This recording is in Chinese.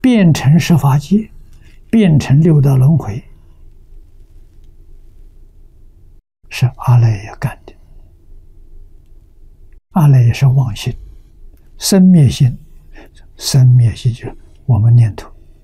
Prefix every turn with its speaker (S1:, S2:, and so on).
S1: 变成十法界，变成六道轮回，是阿赖耶干的。阿赖耶是妄心，生灭心，生灭心就是我们念头。